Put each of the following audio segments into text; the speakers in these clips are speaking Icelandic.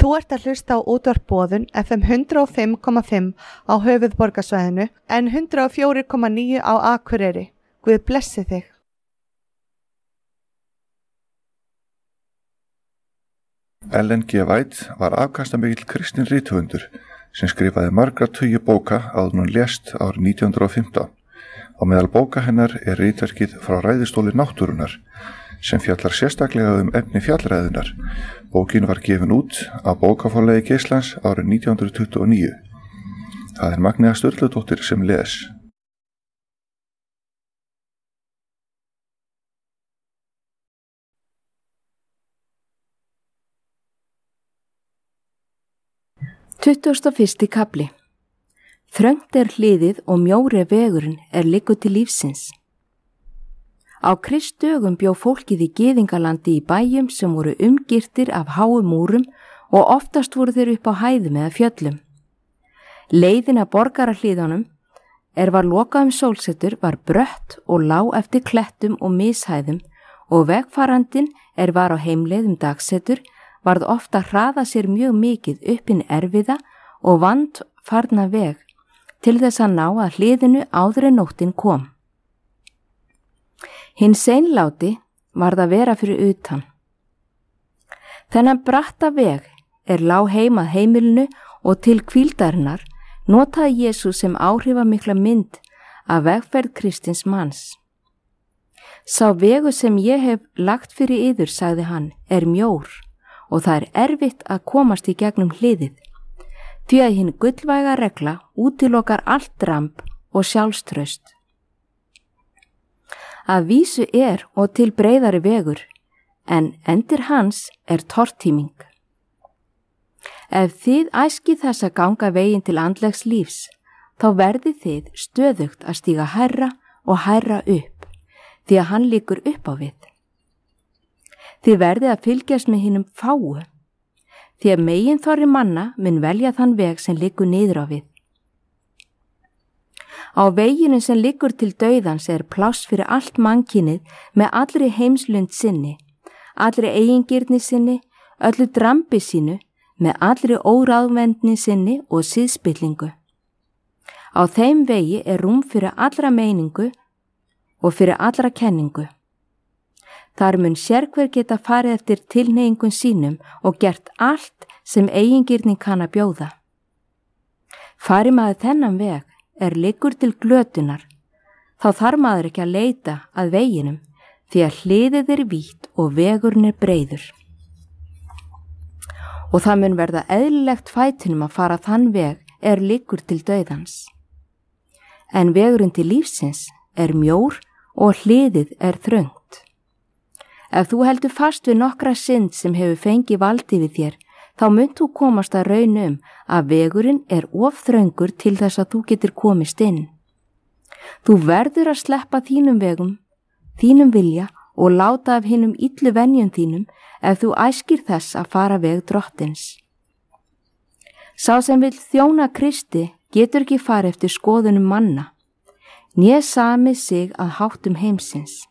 Þú ert að hlusta á útvarp Boðun FM 105,5 á höfuðborgarsvæðinu en 104,9 á Akureyri. Guð blessi þig. Ellen G. White var afkastamikill kristinn rithöfundur sem skrifaði margra tugi bóka áður en hún lést árið 1915. Á meðal bóka hennar er ritverkið Frá ræðustóli náttúrunnar sem fjallar sérstaklega efni fjallræðunar. Bókin var gefin út á bókaforlagi Geislans árið 1929. Það er Magnea Sturludóttir sem les. Tuttugasti og fyrsti kafli. Þröngt er hliðið og mjóri vegurinn er liggur til lífsins. Á Kristdögum bjó fólkið í gyðingalandi í bæjum sem voru umgirtir af háum múrum og oftast voru þeir upp á hæðum eða fjöllum. Leiðin að borgarahliðunum var lokað sólsetur var brött og lá eftir klettum og mishæðum og vegfarandinn var á heimleið dagsetur varð ofta hraða sér mjög mikið upp inn erfiða og vand farna veg til þess að ná að hliðinu áður en nóttin kom. Hinn seinláti varð að vera fyrir utan. Þennan bratta veg lá heim að heimilinu og til hvíldarinnar notaði Jesús sem áhrifamikla mynd af vegferð kristins manns. Sá vegur sem ég hef lagt fyrir yður, sagði hann, mjór og það erfitt að komast í gegnum hliðið, því að hinn gullvæga regla útilokar allt dramb og sjálfstraust. Að vísu og til breiðari vegur, en endir hans tortíming. Ef þið æskið þess að ganga veginn til andlegs lífs, þá verðið þið stöðugt að stíga hærra og hærra upp, því að hann liggur upp á við. Þið verðið að fylgjast með hinum fáu, því að meginþorri manna mun velja þann veg sem liggur niður á við. Á veginu sem liggur til dauðans pláss fyrir allt mannkynið með allri heimslund sinni, allri eigingirni sinni, öllu drambi sínu, með allri óráðvendni sinni og siðspillingu. Á þeim vegi rúm fyrir allra meiningu og fyrir allra kenningu. Þar mun sérhver geta farið eftir tilhneigingun sínum og gert allt sem eigingirni kann að bjóða. Fari maður þennan veg liggur til glötunar, þá þarf maður ekki að leita að veginum, því að hliðið vítt og vegurinn breiður. Og það mun verða eðlilegt fætinum að fara þann veg liggur til dauðans. En vegurinn til lífsins mjór og hliðið þröngt. Ef þú heldur fast við nokkra synd sem hefur fengið valdi við þér, þá munt þú komast að raun að vegurinn of þröngur til þess að þú getur komist inn. Þú verður að sleppa þínum vegum, þínum vilja og láta af hinum illu venjum þínum ef þú æskir þess að fara veg drottins. Sá sem vill þjóna Kristi getur ekki farið eftir skoðunum manna, né sami sig að háttum heimsins.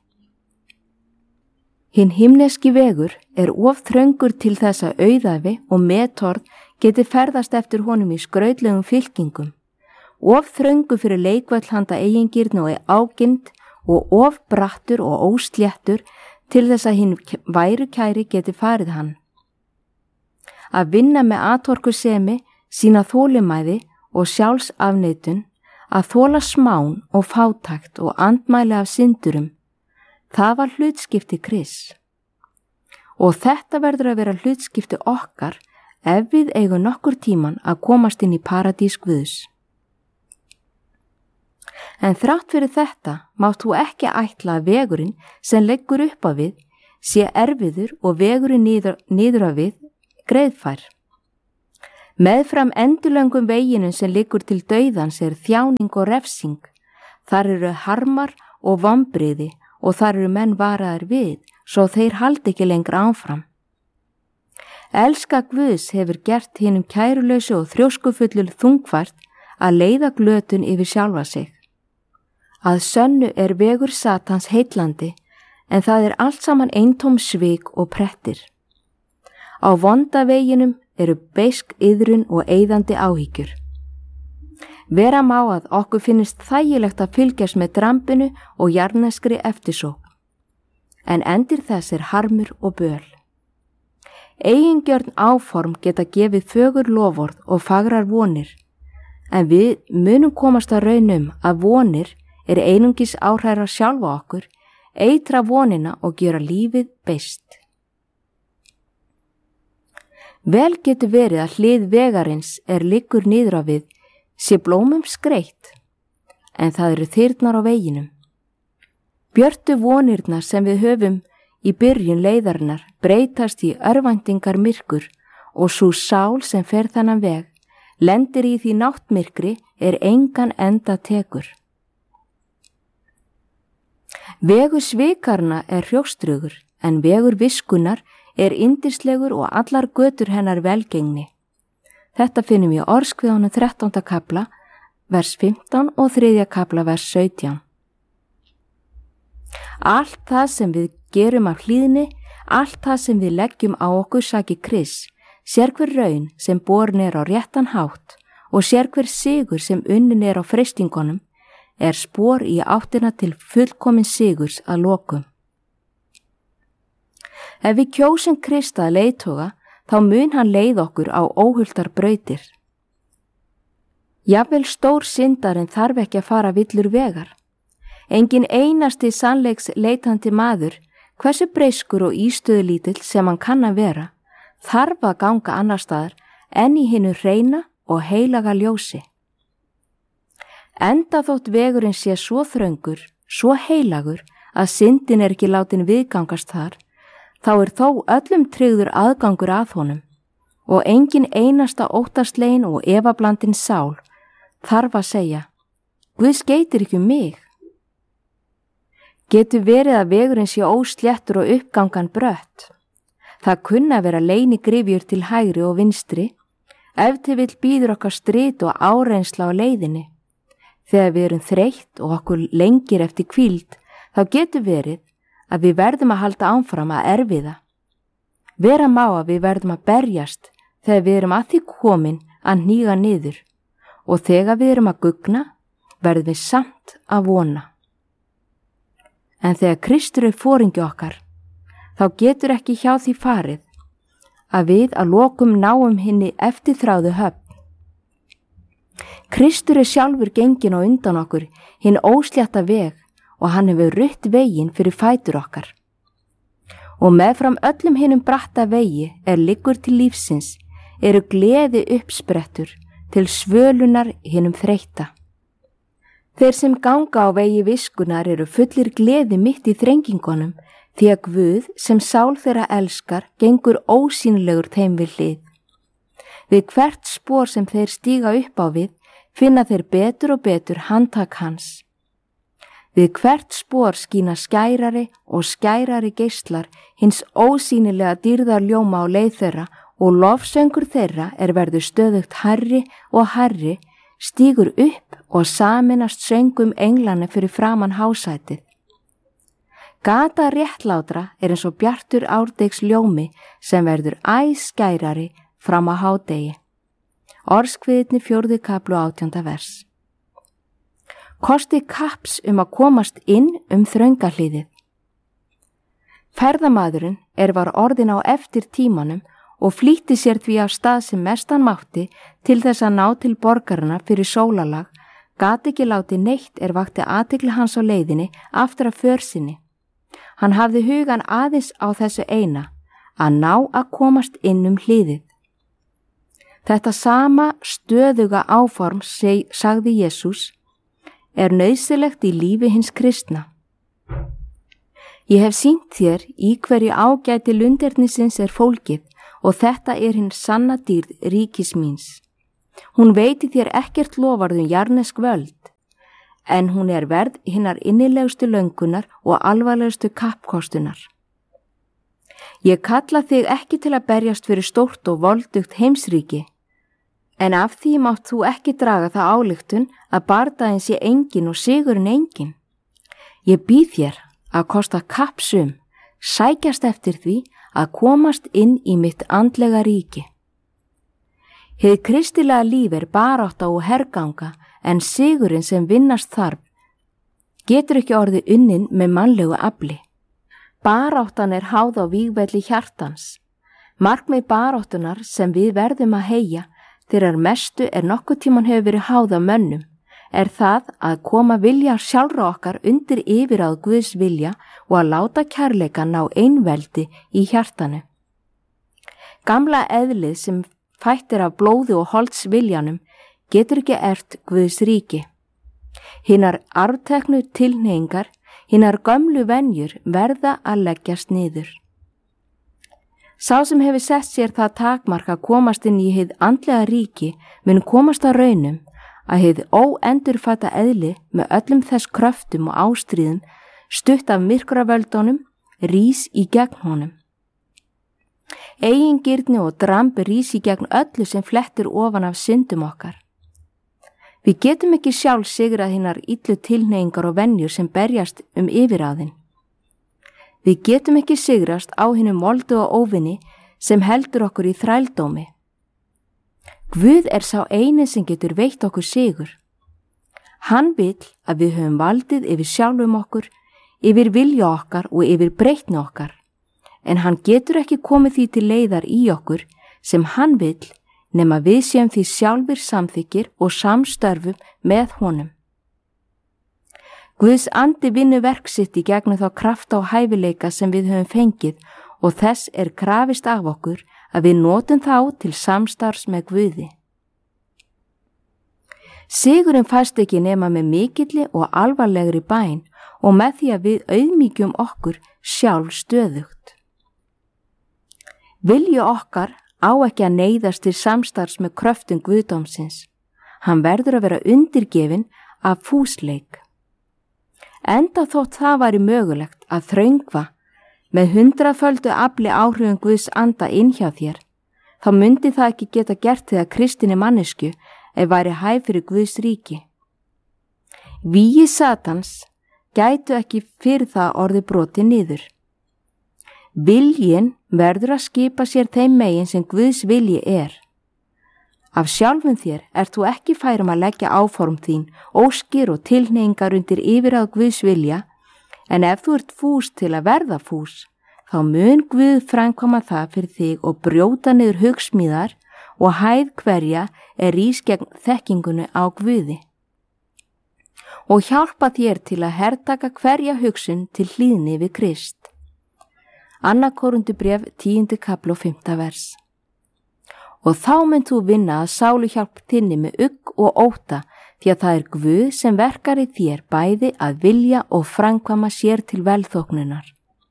Hinn himneski vegur of þröngur til þess að auðæfi og metorð geti ferðast eftir honum í skrautlegum fylkingum, of þröngur fyrir leikvöll handa eigingirni og ágind og of brattur og ósléttur til þess að hinn værukæri geti farið hann. Að vinna með atorkusemi, sína þolinmæði og sjálfsafneitun, að þola smán og fátækt og andmæli af syndurum, það var hlutskipti Krists. Og þetta verður að vera hlutskipti okkar ef við eigum nokkur tíman að komast inn í paradís Guðs. En þrátt fyrir þetta mátt þú ekki ætla að vegurinn sem leggur upp á við sé erfiður og vegurinn niður á við greiðfær. Meðfram endurlöngum veginum sem liggur til dauðans þjáning og refsing, þar harmar og vonbrigði og þar menn varaðir við, svo þeir haldi ekki lengra áfram. Elska Guðs hefur gert hinum kærulausu og þrjóskufullu þungfært að leiða glötun yfir sjálfa sig. Að sönnu vegur Satans heillandi, en það allt saman eintóm svik og prettir. Á vonda veginum eru beisk iðrun og eyðandi áhyggjur. Vera má að okkur finnist þægilegt að fylgjast með drambinu og jarðneskri eftirsókn, en endir þess harmur og böl. Eigingjörn áform geta gefið fögur loforð og fagrar vonir, en við munum komast að raun að vonir einungis áhræra sjálfa okkur, eitra vonina og gera lífið beist. Vel getur verið að hlið vegarins liggur niður á við sé blómum skreytt, en það eru þyrnar á veginum. Björtu vonirnar sem við höfum í byrjun leiðarinnar breytast í örvæntingar myrkur og sú sál sem fer þennan veg lendir í því náttmyrkri engan enda tekur. Vegur svikarna hrjóstrugur, en vegur viskunnar yndislegur og allar götur hennar velgengni. Þetta finnum við í Orðskviðunum 13. kafla, vers 15 og 3. kafla, vers 17. Allt það sem við gerum af hlýðni, allt það sem við leggjum á okkur saki Krists, sér hver raun sem borin á réttan hátt og sér hver sigur sem unnin á freistingunum, spor í áttina til fullkomin sigurs að lokum. Ef við kjósum Krist að leiðtoga, þá mun hann leið okkur á óhultar brautir. Jafnvel stór syndarinn þarf ekki að fara villur vegar. Engin einasti sannleiks leitandi maður, hversu breyskur og ístöðulítill sem hann kann að vera, þarf að ganga annar staðar en í hinu hreina og heilaga ljósi. Enda þótt vegurinn sé svo þröngur, svo heilagur að syndin ekki látin viðgangast þar, þá þó öllum tryggður aðgangur að honum og engin einasta óttaslegin og efablandin sál þarf að segja, Guð skeytir ekki mig. Getur verið að vegurinn sé ósléttur og uppgangan brött. Það kunna vera leynigrifjur til hægri og vinstri, ef til vill býður okkar strit og áreynsla á leiðinni. Þegar við erum þreytt og okkur lengir eftir hvíld, þá getur verið að við verðum að halda áfram að erfiða. Vera má að við verðum að berjast þegar við erum að því komin að hníga niður og þegar við erum að gugna, verðum við samt að vona. En þegar Kristur foringi okkar, þá getur ekki hjá því farið að við að lokum náum hinni eftirþráðu höfn. Kristur sjálfur genginn á undan okkur hinn óslétta veg og hann hefur rutt veginn fyrir fætur okkar. Og meðfram öllum hinnum bratta vegi liggur til lífsins, gleði uppsprettur til svölunar hinnum þreytta. Þeir sem ganga á vegi viskunar fullir gleði mitt í þrengingunum, því að Guð sem sál þeirra elskar gengur ósýnilegur þeim við hlið. Við hvert spor sem þeir stíga upp á við, finna þeir betur og betur handtak hans. Við hvert spor skína skærari og skærari geislar hins ósýnilega dýrðar ljóma á leið þeirra og lofsöngur þeirra verður stöðugt hærri og hærri, stígur upp og saminast söngum englana fyrir framan hásætið. Gata réttlátra eins og bjartur árdegs ljómi sem verður æ skærari fram á hádegi. Orðskviðni 4. kafli 18. vers. Kosti kapps að komast inn þröngahlíðið. Ferðamaðurinn var orðin á eftir tímanum og flýtti sér því af stað sem mestan mátti til þess að ná til borgarana fyrir sólalag, gat ekki látið neitt vakti athygli hans á leiðinni aftur af för sinni. Hann hafði hugan aðeins á þessu eina, að ná að komast inn hlíðið. Þetta sama stöðuga áform sagði Jesús, nauðsynlegt í lífi hins kristna. Ég hef sýnt þér í hverju ágæti lundernisins fólgið og þetta hinn sanna dýrð ríkis míns. Hún veiti þér ekkert lofarð jarnesk völd, en hún verð hinnar innilegustu löngunar og alvarlegustu kappkostunar. Ég kalla þig ekki til að berjast fyrir stórt og voldugt heimsríki, en af því mátt þú ekki draga það ályktun að bardaginn sé engin og sigurinn engin. Ég býð þér að kosta kappsum, sækjast eftir því að komast inn í mitt andlega ríki. Hið kristilega líf barátta og herganga, en sigurinn sem vinnast þarf getur ekki orðið unnin með mannlegu afli. Baráttan háð á vígvelli hjartans. Markmið baráttunar sem við verðum að heyja þegar mestu nokkuð tíman hefur verið háð af mönnum, það að koma vilja sjálfra okkar undir yfirráð Guðs vilja og að láta kærleikann ná einveldi í hjartanu. Gamla eðlið sem fættir af blóði og holds viljanum getur ekki erft Guðs ríki. Hinar arfteknu tilhneigingar, hinar gömlu venjur verða að leggjast niður. Sá sem hefur sett sér það takmark að komast inn í hið andlega ríki mun komast að raunum að hið óendurfætta eðli með öllum þess kröftum og ástríðum stutt af myrkravöldunum rís í gegn honum. Eigingirni og dramb rís í gegn öllu sem flettir ofan af syndum okkar. Við getum ekki sjálf sigrað hinar illu tilhneigingar og venjur sem berjast yfiráðin. Við getum ekki sigrast á hinum moldu og óvinni sem heldur okkur í þrældómi. Guð sá eini sem getur veitt okkur sigur. Hann vill að við höfum valdið yfir sjálfum okkur, yfir vilja okkar og yfir breytni okkar, en hann getur ekki komið því til leiðar í okkur sem hann vill nema við séum því sjálfur samþykkir og samstörfum með honum. Guðs andi vinnur verk sitt í gegnum þá krafta og hæfileika sem við höfum fengið og þess krafist af okkur að við notum þá til samstarfs með Guði. Sigurinn fæst ekki nema með mikilli og alvarlegri bæn og með því að við auðmýkjum okkur sjálf stöðugt. Vilji okkar á ekki að neyðast til samstarfs með kröftum Guðdómsins. Hann verður að vera undirgefinn af fúsleik. Enda þótt það væri mögulegt að þröngva með 100-földu afli áhrifum Guðs anda inn hjá þér, þá myndi það ekki geta gert þig að kristinni mannesku væri hæf fyrir Guðs ríki. Vígi Satans gætu ekki fyrir það orði brotið niður. Viljinn verður að skipa sér þeim megin sem Guðs vilji Af sjálfum þér þú ekki fær að leggja áform þín, óskir og tilhneigingar undir yfirráð Guðs vilja, en ef þú ert fús til að verða fús, þá mun Guð framkvæma það fyrir þig og brjóta niður hugsmíðar og hæð hverja rís gegn þekkingunni á Guði. Og hjálpa þér til að hertaka hverja hugsun til hlýðni við Krist. 2. Korintubréf 10. kapli og 5. vers. Og þá mynd þú vinna að sáluhjálp þinni með ugg og ótta því að það Guð sem verkar í þér bæði að vilja og framkvæma sér til velþóknunar.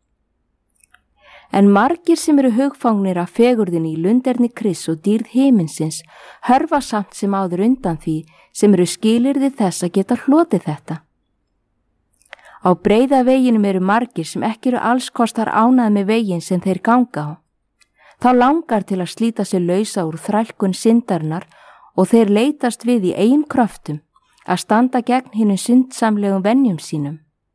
En margir sem hugfangnir af fegurðinni í lunderni Krists og dýrð himinsins hörfa samt sem áður undan því sem skilyrði þess að geta hlotið þetta. Á breiða veginum margir sem ekki alls kostar ánægð með veginn sem þeir ganga á. Þá langar til að slíta sig lausa úr þrælkun syndarinnar og þeir leitast við í eigin kröftum að standa gegn hinum syndsamlegum venjum sínum.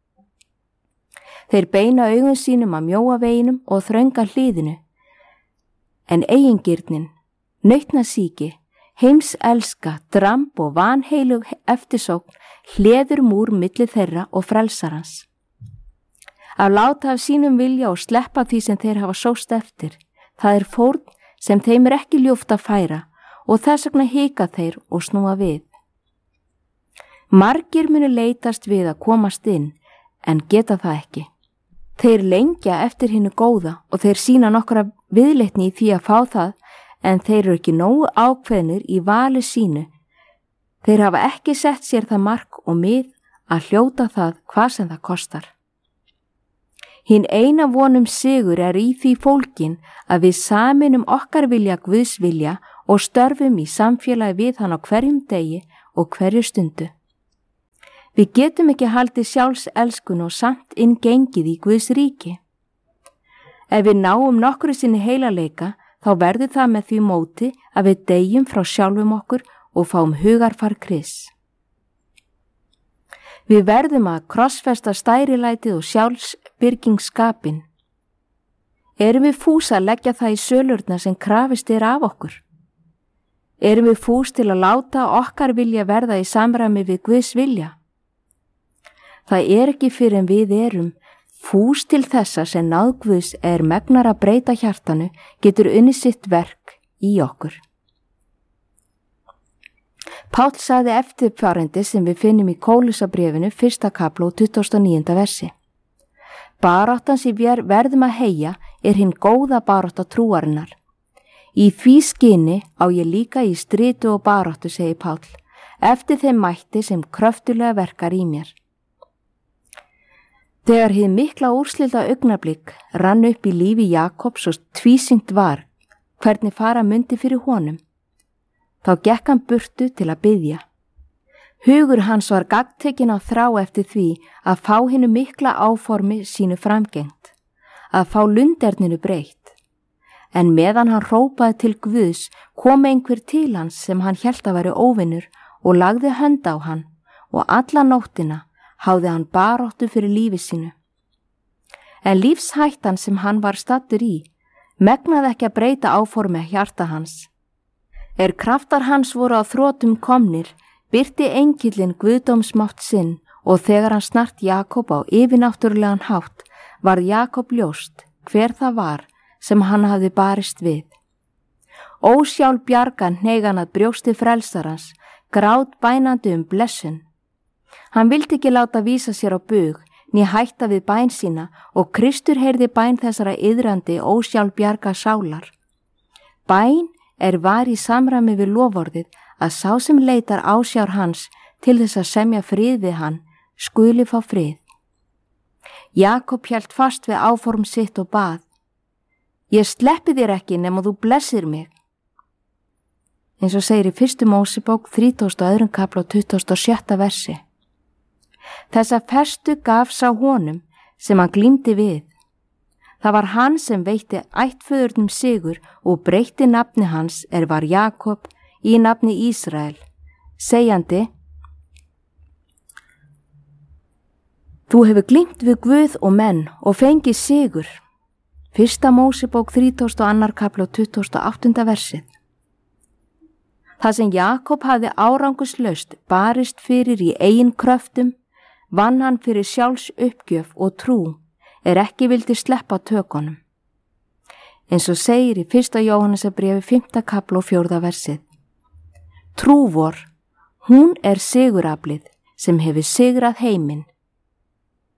Þeir beina augum sínum að mjóa veginum og þrönga hlíðinu, en eigingirnin, nautnasýki, heimselska, dramb og vanheilug eftirsókn hleður múr milli þeirra og frelsarans. Að láta af sínum vilja og sleppa því sem þeir hafa sóst eftir, það fórn sem þeim ekki ljúft að færa og þess vegna hika þeir og snúa við. Margir munu leitast við að komast inn en geta það ekki. Þeir lengja eftir hinu góða og þeir sýna nokkra viðleitni í því að fá það en þeir ekki nógu ákveðnir í vali sínu. Þeir hafa ekki sett sér það mark og mið að hljóta það hvað sem það kostar. Hinn eina vonum sigur í því fólkin að við saminum okkar vilja Guðs vilja og störfum í samfélagi við hann á hverjum degi og hverju stundu. Við getum ekki haldið sjálfselskun og samt gengið í Guðs ríki. Ef við náum nokkru sinni heilaleika, þá verður það með því móti að við deyjum frá sjálfum okkur og fáum hugarfar Krists. Við verðum að krossfesta stærilætið og sjálfsbyrgingsskapin. Erum við fús að leggja það í sölurnar sem krafist af okkur? Erum við fús til að láta okkar vilja verða í samræmi við Guðs vilja? Það ekki fyrir en við erum fús til þessa sem náð Guðs megnar að breyta hjartanu getur unnið sitt verk í okkur. Páll sagði eftirfarandi sem við finnum í Kólussabréfinu 1. kapla og 29. versi. Baráttan sem við verðum að heyja hinn góða barátta trúarinnar. Í því skyni á ég líka í stritu og baráttu, segir Páll, eftir þeim mætti sem kröftulega verkar í mér. Þegar hið mikla úrslita augnablik rann upp í lífi Jakobs og tvísyngt var hvernig fara mundi fyrir honum, þá gekk hann burtu til að biðja. Hugur hans var gagntekinn á þrá eftir því að fá hinu mikla áformi sínu framgengt, að fá lunderninu breytt. En meðan hann hrópaði til Guðs kom einhver til hans sem hann hélt að væri óvinnur og lagði hönd á hann og alla nóttina háði hann baráttu fyrir lífi sínu. En lífshættan sem hann var staddur í megnaði ekki að breyta áformi hjarta hans. Kraftar hans voru á þrotum komnir, birti engillinn guðdómsmátt sinn og þegar hann snart Jakob á yfirnáttúrulegan hátt var Jakob ljóst hver það var sem hann hafði barist við. Ósjálf bjargan hneig hann að brjósti frelsarans, grát bænandi blessun. Hann vildi ekki láta vísa sér á bug, né hætta við bæn sína og Kristur heyrði bæn þessara iðrandi ósjálf bjarga sálar. Bæn var í samræmi við loforðið að sá sem leitar ásjár hans til þess að semja frið við hann skuli fá frið. Jakob hélt fast við áform sitt og bað: Ég sleppi þér ekki nema þú blessir mig. Eins og segir í 1. Mósebók 32. kapla og 26. versi. Þessa festu gaf sá honum sem hann glímdi við. Það var hann sem veitti ættföðurnum sigur og breytti nafni hans var Jakob í nafni Ísrael, segjandi: Þú hefur glímt við Guð og menn og fengið sigur. 1. Mósebók 32. kapla og 28. versið. Það sem Jakob hafði árangurslaust barist fyrir í eigin kröftum, vann hann fyrir sjálfs uppgjöf og trú ekki vildi sleppa tökunum. Eins og segir í 1. Jóhannesarbréfi 5. kapla og 4. versið. Trú vor, hún siguraflið sem hefur sigrað heiminn,